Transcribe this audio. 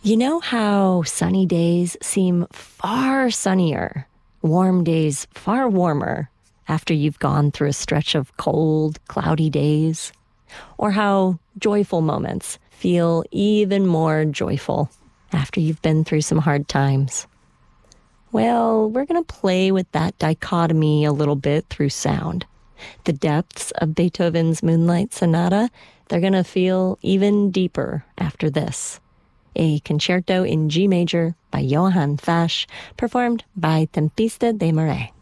You know how sunny days seem far sunnier, warm days far warmer after you've gone through a stretch of cold, cloudy days? Or how joyful moments feel even more joyful after you've been through some hard times? Well, we're going to play with that dichotomy a little bit through sound. The depths of Beethoven's Moonlight Sonata, they're going to feel even deeper after this. A concerto in G major by Johann Fasch, performed by Tempista de Marais.